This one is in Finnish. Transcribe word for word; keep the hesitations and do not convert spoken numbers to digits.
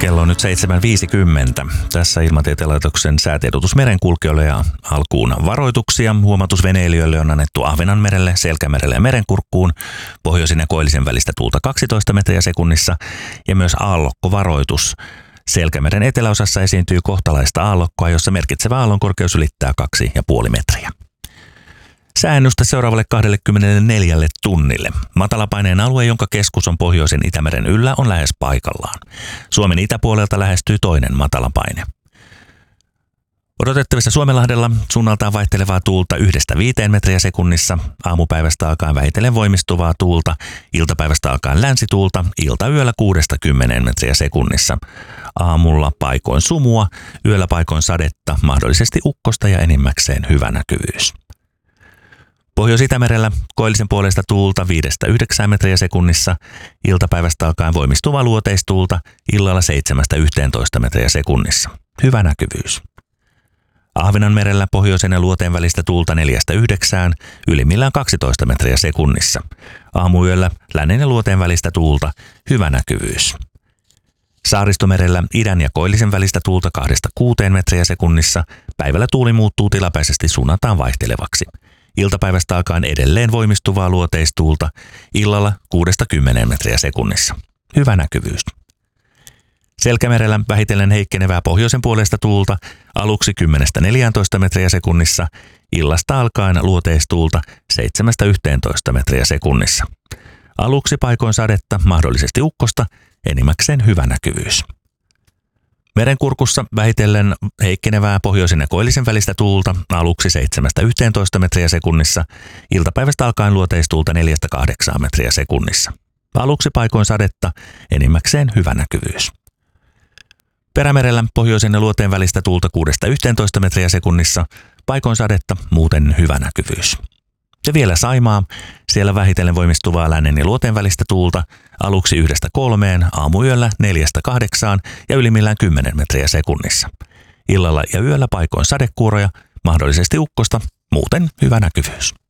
Kello on nyt seitsemän viisikymmentä. Tässä Ilmatieteen laitoksen säätiedotus merenkulkijoille ja alkuun varoituksia. Huomautus veneilijöille on annettu Ahvenanmerelle, Selkämerelle ja Merenkurkkuun. Pohjoisin ja koillisen välistä tuulta kaksitoista metriä sekunnissa ja myös aallokkovaroitus. Selkämeren eteläosassa esiintyy kohtalaista aallokkoa, jossa merkitsevä aallon korkeus ylittää kaksi pilkku viisi metriä. Sääennuste seuraavalle kaksikymmentäneljä tunnille. Matalapaineen alue, jonka keskus on pohjoisen Itämeren yllä, on lähes paikallaan. Suomen itäpuolelta lähestyy toinen matalapaine. Odotettavissa Suomenlahdella suunnaltaan vaihtelevaa tuulta yhdestä viiteen metriä sekunnissa, aamupäivästä alkaen vähitellen voimistuvaa tuulta, iltapäivästä alkaen länsituulta, iltayöllä kuudesta kymmeneen metriä sekunnissa. Aamulla paikoin sumua, yöllä paikoin sadetta, mahdollisesti ukkosta ja enimmäkseen hyvä näkyvyys. Pohjois-Itämerellä koillisen puolesta tuulta viidestä yhdeksään metriä sekunnissa, iltapäivästä alkaen voimistuvaa luoteistuulta, illalla seitsemästä yhteentoista metriä sekunnissa. Hyvä näkyvyys. Ahvenanmerellä pohjoisen ja luoteen välistä tuulta neljästä yhdeksään, ylimmillään kaksitoista metriä sekunnissa. Aamuyöllä lännen ja luoteen välistä tuulta, hyvä näkyvyys. Saaristomerellä idän ja koillisen välistä tuulta kahdesta kuuteen metriä sekunnissa, päivällä tuuli muuttuu tilapäisesti suunnataan vaihtelevaksi. Iltapäivästä alkaen edelleen voimistuvaa luoteistuulta, illalla kuudesta kymmeneen metriä sekunnissa. Hyvä näkyvyys. Selkämerellä vähitellen heikkenevää pohjoisen puolesta tuulta, aluksi kymmenestä neljääntoista metriä sekunnissa, illasta alkaen luoteistuulta seitsemästä yhteentoista metriä sekunnissa. Aluksi paikoin sadetta, mahdollisesti ukkosta, enimmäkseen hyvä näkyvyys. Merenkurkussa vähitellen heikkenevää pohjoisen ja koillisen välistä tuulta, aluksi seitsemästä yhteentoista metriä sekunnissa, iltapäivästä alkaen luoteistuulta neljästä kahdeksaan metriä sekunnissa. Aluksi paikoin sadetta, enimmäkseen hyvä näkyvyys. Perämerellä pohjoisen ja luoteen välistä tuulta kuudesta yhteentoista metriä sekunnissa, paikoin sadetta, muuten hyvä näkyvyys. Ja vielä Saimaa, siellä vähitellen voimistuvaa lännen ja luoteen välistä tuulta, aluksi yhdestä kolmeen, aamuyöllä neljästä kahdeksaan ja ylimmillään kymmenen metriä sekunnissa. Illalla ja yöllä paikoin sadekuuroja, mahdollisesti ukkosta, muuten hyvä näkyvyys.